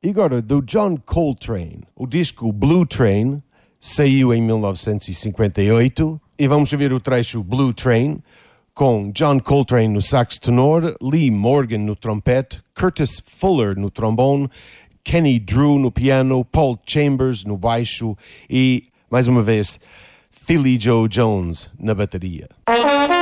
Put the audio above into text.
E agora, do John Coltrane, o disco Blue Train saiu em 1958 e vamos ver o trecho Blue Train com John Coltrane no sax tenor, Lee Morgan no trompete, Curtis Fuller no trombone, Kenny Drew no piano, Paul Chambers no baixo e, mais uma vez, Philly Joe Jones na bateria.